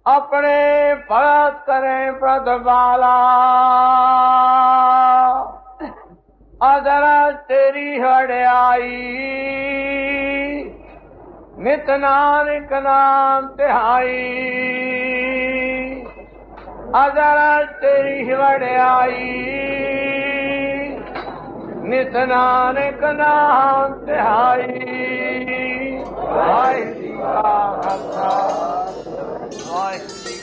ਆਪਣੇ ਭਗਤ ਕਰੇ ਪ੍ਰਤਪਾਲਾ ਅਦਰ ਤੇਰੀ ਵਡਿਆਈ ਨਿਤ ਨਾਨਕ ਨਾਮ ਧਿਆਈ ਅਦਰ ਤੇਰੀ ਵਡਿਆਈ ਨਿਤ ਨਾਨਕ ਨਾਮ ਧਿਆਈ ਵਾਹਿਗੁਰੂ ਜੀ ਕਾ ਖਾਲਸਾ ਵਾਹਿਗੁਰੂ